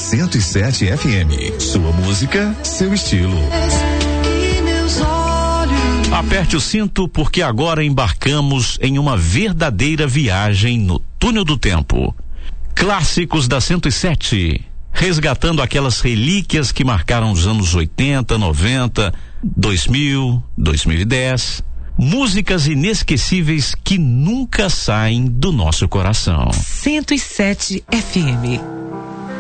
107 FM. Sua música, seu estilo. Aperte o cinto, porque agora embarcamos em uma verdadeira viagem no túnel do tempo. Clássicos da 107, resgatando aquelas relíquias que marcaram os anos 80, 90, 2000, 2010. Músicas inesquecíveis que nunca saem do nosso coração. 107 FM.